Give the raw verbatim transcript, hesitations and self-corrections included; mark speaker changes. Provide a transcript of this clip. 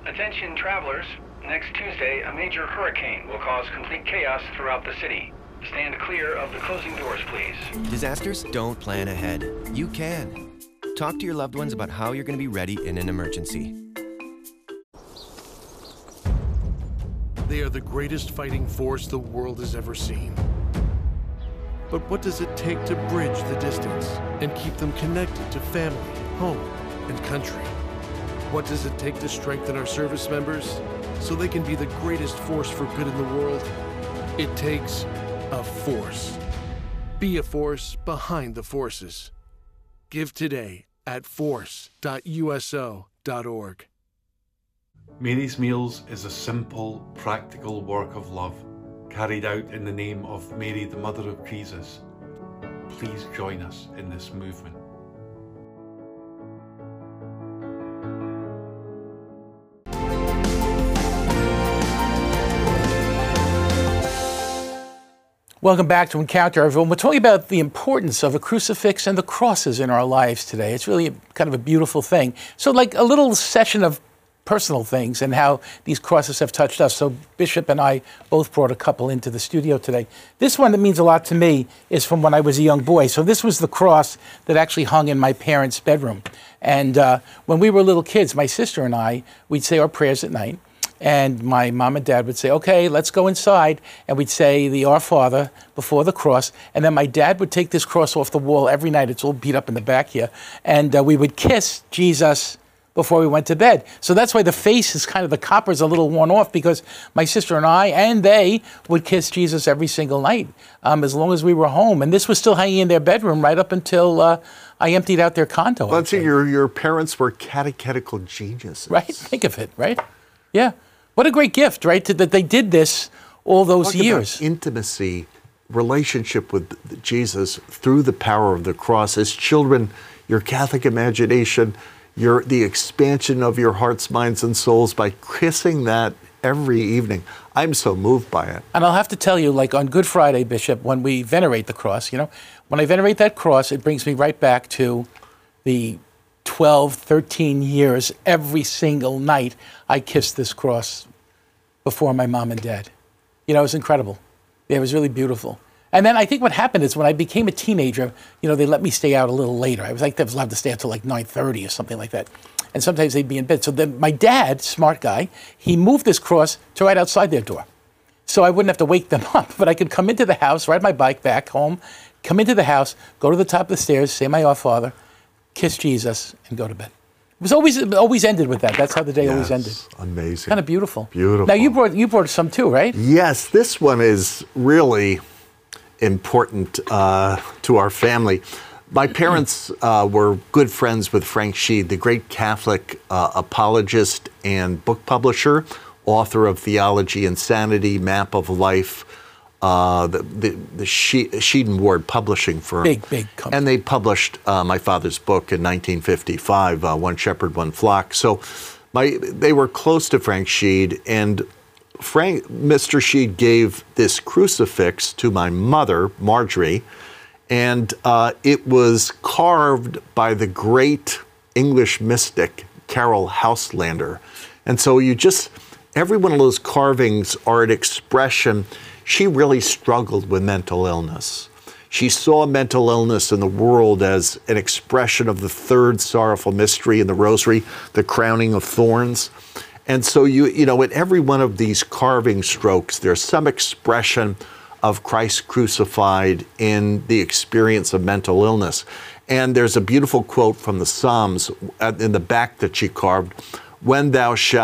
Speaker 1: Attention travelers, next Tuesday a major hurricane will cause complete chaos throughout the city. Stand clear of the closing doors, please.
Speaker 2: Disasters don't plan ahead. You can. Talk to your loved ones about how you're going to be ready in an emergency.
Speaker 3: They are the greatest fighting force the world has ever seen. But what does it take to bridge the distance and keep them connected to family, home, and country? What does it take to strengthen our service members so they can be the greatest force for good in the world? It takes a force. Be a force behind the forces. Give today at force dot U S O dot org.
Speaker 4: Mary's Meals is a simple, practical work of love carried out in the name of Mary, the Mother of Jesus. Please join us in this movement.
Speaker 5: Welcome back to Encounter, everyone. We're talking about the importance of a crucifix and the crosses in our lives today. It's really kind of a beautiful thing. So like a little session of personal things and how these crosses have touched us. So Bishop and I both brought a couple into the studio today. This one that means a lot to me is from when I was a young boy. So this was the cross that actually hung in my parents' bedroom. And uh, when we were little kids, my sister and I, we'd say our prayers at night. And my mom and dad would say, okay, let's go inside. And we'd say the Our Father before the cross. And then my dad would take this cross off the wall every night. It's all beat up in the back here. And uh, we would kiss Jesus before we went to bed. So that's why the face is kind of, the copper's a little worn off, because my sister and I and they would kiss Jesus every single night um, as long as we were home. And this was still hanging in their bedroom right up until uh, I emptied out their condo.
Speaker 6: Let's see, your, your parents were catechetical geniuses.
Speaker 5: Right? Think of it, right? Yeah. What a great gift, right? To, that they did this all those
Speaker 6: Talk
Speaker 5: years.
Speaker 6: About intimacy, relationship with Jesus through the power of the cross. As children, your Catholic imagination, your the expansion of your hearts, minds, and souls by kissing that every evening. I'm so moved by it.
Speaker 5: And I'll have to tell you, like on Good Friday, Bishop, when we venerate the cross, you know, when I venerate that cross, it brings me right back to the twelve, thirteen years, every single night, I kissed this cross before my mom and dad. You know, it was incredible. It was really beautiful. And then I think what happened is when I became a teenager, you know, they let me stay out a little later. I was like, I was allowed to stay until like nine thirty or something like that. And sometimes they'd be in bed. So then my dad, smart guy, he moved this cross to right outside their door. So I wouldn't have to wake them up, but I could come into the house, ride my bike back home, come into the house, go to the top of the stairs, say my Our Father, kiss Jesus, and go to bed. It was always it always ended with that. That's how the day
Speaker 6: Yes,
Speaker 5: always ended.
Speaker 6: Amazing.
Speaker 5: Kind of beautiful.
Speaker 6: Beautiful.
Speaker 5: Now you brought you brought some too, right?
Speaker 6: Yes, this one is really important uh, to our family. My parents uh, were good friends with Frank Sheed, the great Catholic uh, apologist and book publisher, author of Theology and Sanity, Map of Life, uh, the, the, the she Sheed and Ward publishing firm.
Speaker 5: Big, big company.
Speaker 6: And they published uh, my father's book in nineteen fifty-five, uh, One Shepherd, One Flock. So my, they were close to Frank Sheed, and Frank, Mister Sheed gave this crucifix to my mother, Marjorie, and uh, it was carved by the great English mystic, Carol Houselander. And so you just, every one of those carvings are an expression. She really struggled with mental illness. She saw mental illness in the world as an expression of the third sorrowful mystery in the Rosary, the crowning of thorns. And so you, you know, in every one of these carving strokes, there's some expression of Christ crucified in the experience of mental illness. And there's a beautiful quote from the Psalms in the back that she carved, "When thou shalt